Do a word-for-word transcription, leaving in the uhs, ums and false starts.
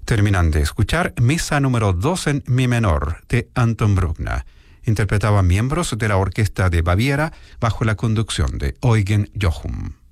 Terminan de escuchar Misa número dos en Mi menor de Anton Bruckner. Interpretaban miembros de la Orquesta de Baviera bajo la conducción de Eugen Jochum.